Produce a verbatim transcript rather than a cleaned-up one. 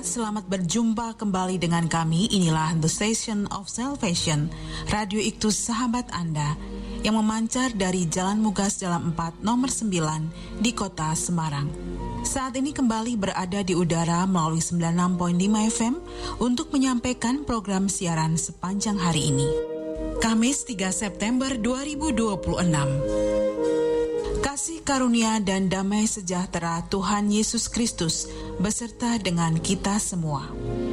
sahabat, selamat berjumpa kembali dengan kami. Inilah The Station of Salvation, Radio Iktus Sahabat Anda, yang memancar dari Jalan Mugas Dalam empat nomor sembilan di kota Semarang. Saat ini kembali berada di udara melalui sembilan puluh enam koma lima F M untuk menyampaikan program siaran sepanjang hari ini. Kamis tiga September dua ribu dua puluh enam. Kasih karunia dan damai sejahtera Tuhan Yesus Kristus beserta dengan kita semua.